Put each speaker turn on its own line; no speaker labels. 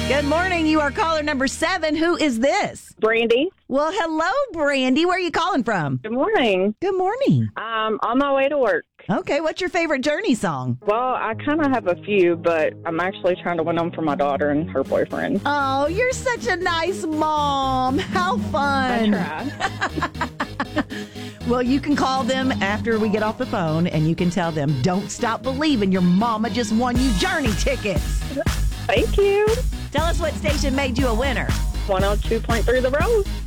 Good morning. You are caller number 7. Who is this?
Brandy.
Well, hello, Brandy. Where are you calling from?
Good morning.
Good morning.
On my way to work.
Okay, what's your favorite Journey song?
Well, I kind of have a few, but I'm actually trying to win them for my daughter and her boyfriend.
Oh, you're such a nice mom. How fun.
I try.
Well, you can call them after we get off the phone, and you can tell them, don't stop believing your mama just won you Journey tickets.
Thank you.
Tell us what station made you a winner.
102.3 The Rose.